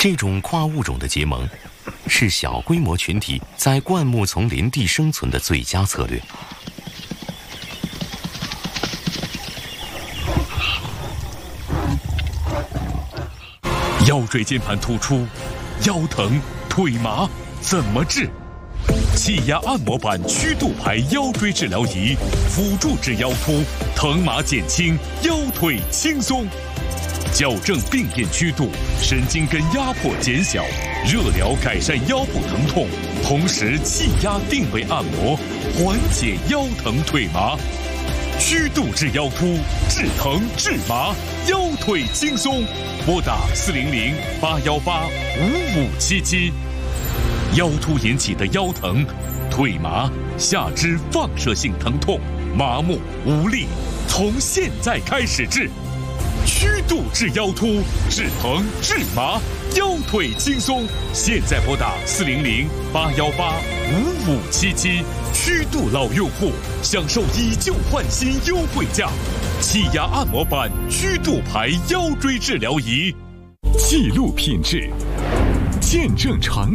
这种跨物种的结盟，是小规模群体在灌木丛林地生存的最佳策略。 腰椎间盘突出、腰疼、腿麻怎么治？气压按摩板曲度牌腰椎治疗仪，辅助治腰突，疼麻减轻，腰腿轻松。矫正病变曲度，神经根压迫减小，热疗改善腰部疼痛，同时气压定位按摩，缓解腰疼腿麻。曲度治腰突，治疼治麻，腰腿轻松。拨打400-818-5577。腰突引起的腰疼、腿麻、下肢放射性疼痛、麻木、无力，从现在开始治。曲度治腰突，治疼治麻，腰腿轻松。现在拨打400-818-5577。曲度老用户享受以旧换新优惠价，气压按摩板曲度牌腰椎治疗仪，记录品质，见证长